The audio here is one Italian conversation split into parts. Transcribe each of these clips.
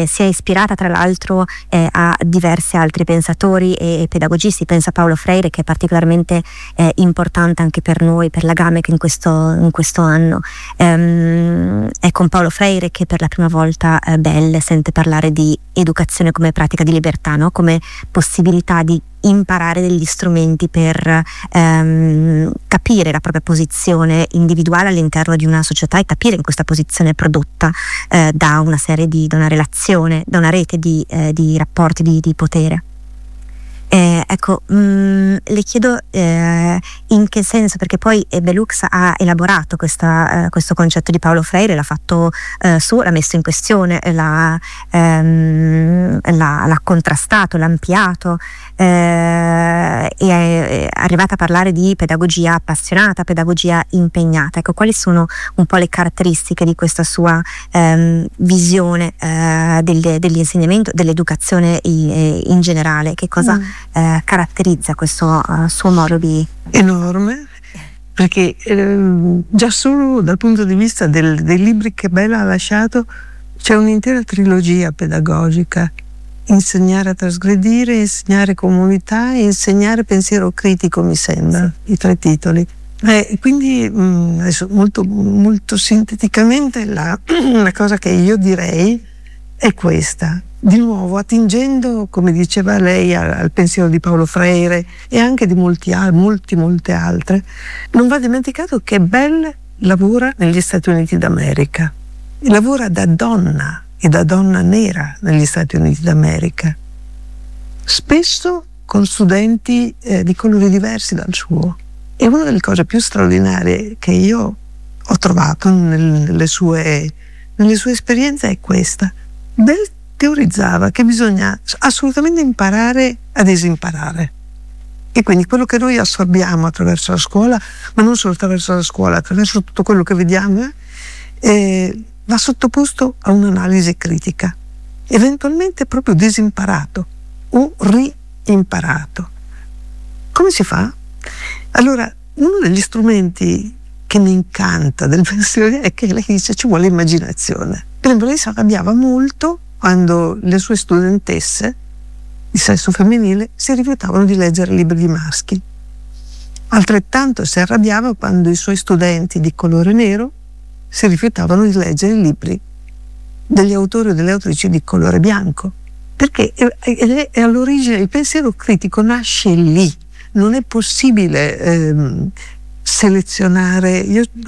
si è ispirata tra l'altro a diversi altri pensatori e pedagogisti. Pensa a Paulo Freire, che è particolarmente importante anche per noi, per la GAMEC in questo anno. È con Paulo Freire che per la prima volta Bell sente parlare di educazione come pratica di libertà, no? Come possibilità di imparare degli strumenti per capire la propria posizione individuale all'interno di una società e capire in questa posizione prodotta da una serie da una relazione, da una rete di rapporti di potere. Ecco, le chiedo in che senso, perché poi Bellux ha elaborato questo concetto di Paulo Freire, l'ha fatto suo, l'ha messo in questione, l'ha contrastato, l'ha ampliato, e è arrivata a parlare di pedagogia appassionata, pedagogia impegnata. Ecco, quali sono un po' le caratteristiche di questa sua visione dell'insegnamento, dell'educazione in generale? Che cosa caratterizza questo suo modo di... Enorme, perché già solo dal punto di vista dei libri che Bell ha lasciato c'è un'intera trilogia pedagogica: insegnare a trasgredire, insegnare comunità e insegnare pensiero critico, mi sembra, sì. I 3 titoli. Quindi adesso molto, molto sinteticamente la cosa che io direi è questa. Di nuovo, attingendo, come diceva lei, al pensiero di Paulo Freire e anche di molte altre, non va dimenticato che Bell lavora negli Stati Uniti d'America, e lavora da donna e da donna nera negli Stati Uniti d'America, spesso con studenti di colori diversi dal suo. E una delle cose più straordinarie che io ho trovato nelle sue esperienze è questa. Bell teorizzava che bisogna assolutamente imparare a disimparare, e quindi quello che noi assorbiamo attraverso la scuola, ma non solo attraverso la scuola, attraverso tutto quello che vediamo, va sottoposto a un'analisi critica, eventualmente proprio disimparato o reimparato. Come si fa? Allora, uno degli strumenti che mi incanta del pensiero è che lei dice ci vuole immaginazione. Per esempio, lei si arrabbiava molto quando le sue studentesse di sesso femminile si rifiutavano di leggere libri di maschi. Altrettanto si arrabbiava quando i suoi studenti di colore nero si rifiutavano di leggere i libri degli autori o delle autrici di colore bianco. Perché è all'origine, il pensiero critico nasce lì. Non è possibile selezionare. È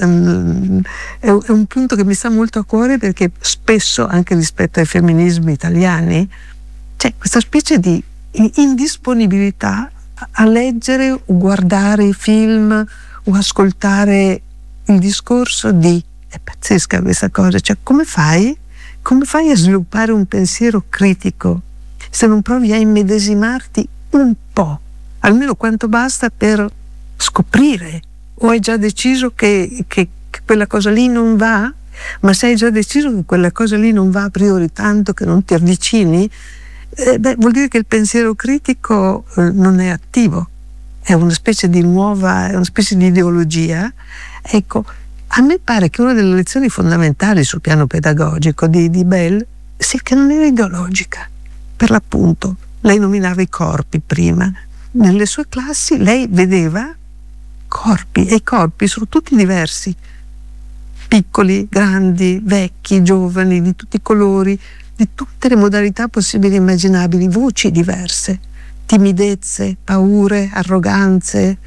un punto che mi sta molto a cuore, perché spesso, anche rispetto ai femminismi italiani, c'è questa specie di indisponibilità a leggere o guardare i film o ascoltare il discorso di... È pazzesca questa cosa, cioè come fai a sviluppare un pensiero critico se non provi a immedesimarti un po', almeno quanto basta per scoprire? O hai già deciso che quella cosa lì non va? Ma se hai già deciso che quella cosa lì non va a priori, tanto che non ti avvicini, vuol dire che il pensiero critico non è attivo, è una specie di ideologia. Ecco, a me pare che una delle lezioni fondamentali sul piano pedagogico di Bell sia che non era ideologica. Per l'appunto, lei nominava i corpi prima. Nelle sue classi lei vedeva corpi, e i corpi sono tutti diversi, piccoli, grandi, vecchi, giovani, di tutti i colori, di tutte le modalità possibili e immaginabili, voci diverse, timidezze, paure, arroganze.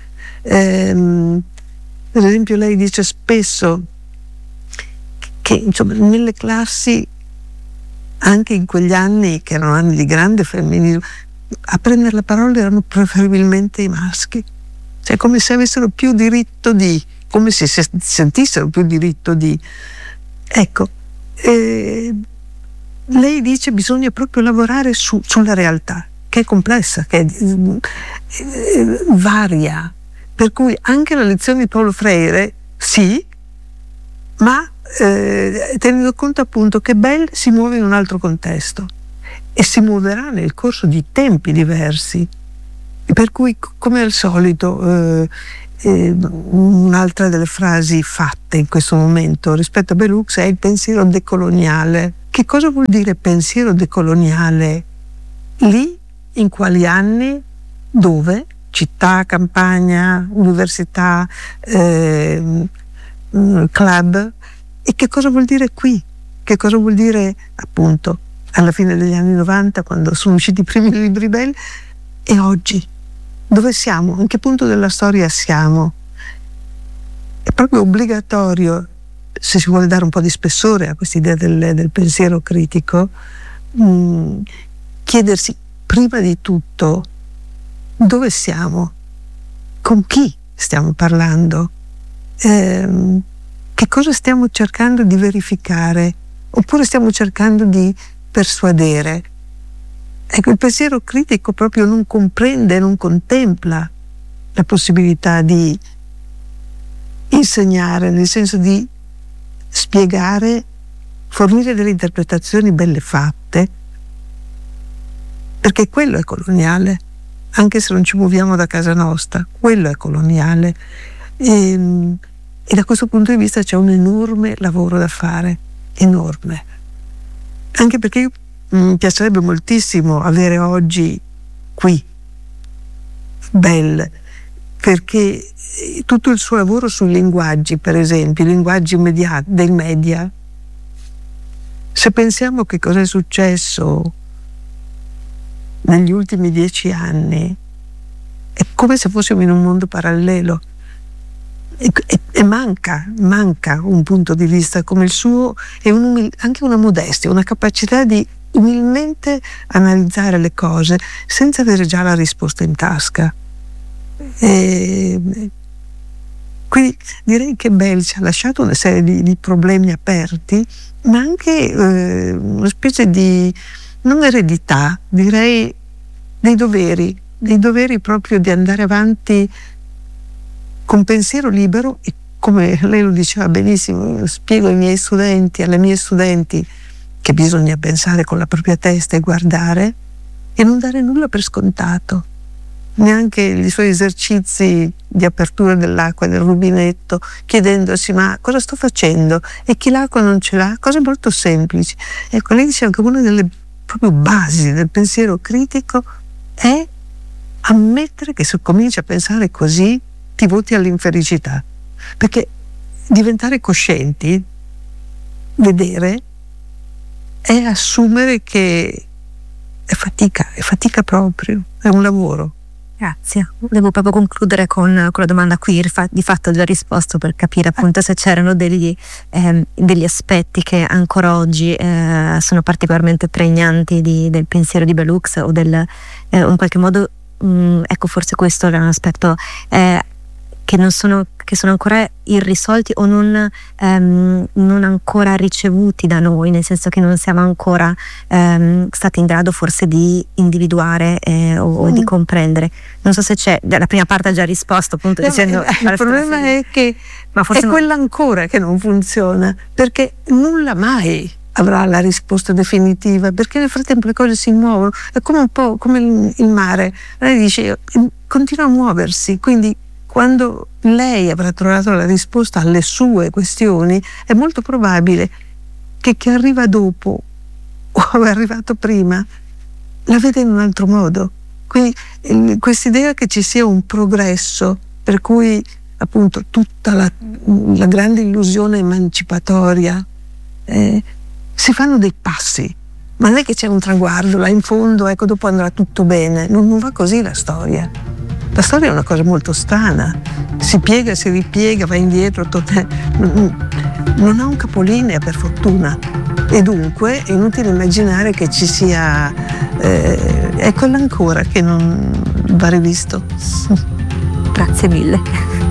Per esempio, lei dice spesso che insomma, nelle classi, anche in quegli anni che erano anni di grande femminismo, a prendere la parola erano preferibilmente i maschi, cioè come se avessero più diritto di, come se sentissero più diritto di. Ecco, lei dice bisogna proprio lavorare sulla realtà, che è complessa, che è varia, per cui anche la lezione di Paulo Freire sì, ma tenendo conto appunto che Bell si muove in un altro contesto e si muoverà nel corso di tempi diversi, per cui come al solito un'altra delle frasi fatte in questo momento rispetto a Bellux è il pensiero decoloniale. Che cosa vuol dire pensiero decoloniale? Lì, in quali anni, dove? Città, campagna, università, club. E che cosa vuol dire qui? Che cosa vuol dire appunto alla fine degli anni 90, quando sono usciti i primi libri belli, e oggi? Dove siamo? In che punto della storia siamo? È proprio obbligatorio, se si vuole dare un po' di spessore a quest'idea del pensiero critico, chiedersi prima di tutto dove siamo, con chi stiamo parlando, che cosa stiamo cercando di verificare, oppure stiamo cercando di persuadere. Ecco, il pensiero critico proprio non comprende, non contempla la possibilità di insegnare, nel senso di spiegare, fornire delle interpretazioni belle fatte, perché quello è coloniale, anche se non ci muoviamo da casa nostra, quello è coloniale. E da questo punto di vista c'è un enorme lavoro da fare, enorme. Anche perché mi piacerebbe moltissimo avere oggi qui Bell, perché tutto il suo lavoro sui linguaggi, per esempio, i linguaggi dei media, se pensiamo che cosa è successo negli ultimi 10 anni, è come se fossimo in un mondo parallelo. E manca un punto di vista come il suo, e anche una modestia, una capacità di umilmente analizzare le cose senza avere già la risposta in tasca. Quindi direi che Bell ci ha lasciato una serie di problemi aperti, ma anche una specie di, non eredità, direi dei doveri proprio di andare avanti con pensiero libero. E come lei lo diceva benissimo, spiego ai miei studenti, alle mie studenti, che bisogna pensare con la propria testa e guardare e non dare nulla per scontato, neanche i suoi esercizi di apertura dell'acqua del rubinetto, chiedendosi ma cosa sto facendo, e chi l'acqua non ce l'ha, cose molto semplici. Ecco, lei diceva che una delle proprio basi del pensiero critico è ammettere che se cominci a pensare così ti voti all'infelicità, perché diventare coscienti, vedere, è assumere che è fatica proprio, è un lavoro. Grazie. Devo proprio concludere con la domanda qui, di fatto ho già risposto, per capire appunto se c'erano degli aspetti che ancora oggi sono particolarmente pregnanti del pensiero di Bellux, o in qualche modo, ecco, forse questo era un aspetto che sono ancora irrisolti o non ancora ricevuti da noi, nel senso che non siamo ancora stati in grado forse di individuare o di comprendere. Non so se c'è, la prima parte ha già risposto appunto dicendo il problema è che è quella ancora che non funziona, perché nulla mai avrà la risposta definitiva, perché nel frattempo le cose si muovono, è come un po' come il mare. Lei dice continua a muoversi, quindi quando lei avrà trovato la risposta alle sue questioni, è molto probabile che chi arriva dopo o è arrivato prima la vede in un altro modo. Quindi quest'idea che ci sia un progresso, per cui appunto tutta la grande illusione emancipatoria, si fanno dei passi, ma non è che c'è un traguardo là in fondo, ecco, dopo andrà tutto bene. Non va così la storia. La storia è una cosa molto strana, si piega, si ripiega, va indietro, non ha un capolinea, per fortuna, e dunque è inutile immaginare che ci sia, è quello ancora che non va rivisto. Grazie mille.